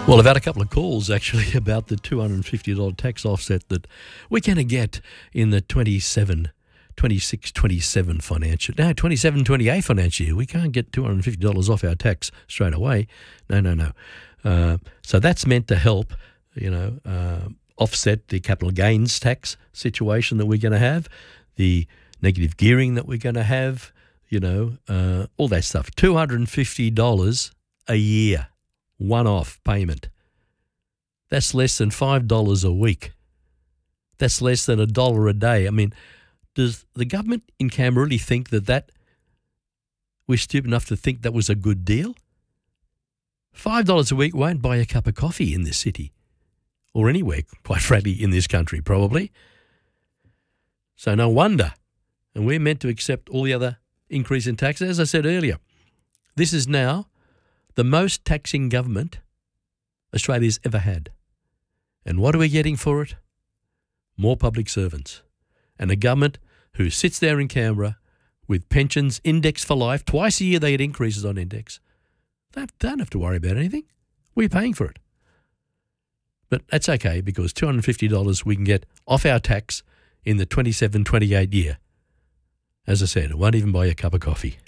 Well, I've had a couple of calls actually about the $250 tax offset that we're going to get in the 27 financial, no, 27, 28 financial year. We can't get $250 off our tax straight away. No. So that's meant to help, offset the capital gains tax situation that we're going to have, the negative gearing that we're going to have, all that stuff. $250 a year. One-off payment. That's less than $5 a week. That's less than $1 a day. I mean, does the government in Canberra really think that we're stupid enough to think that was a good deal? $5 a week won't buy a cup of coffee in this city or anywhere, quite frankly, in this country probably. So no wonder. And we're meant to accept all the other increase in taxes. As I said earlier, this is now the most taxing government Australia's ever had. And what are we getting for it? More public servants. And a government who sits there in Canberra with pensions indexed for life. Twice a year they get increases on index. They don't have to worry about anything. We're paying for it. But that's okay because $250 we can get off our tax in the 27-28 year. As I said, it won't even buy you a cup of coffee.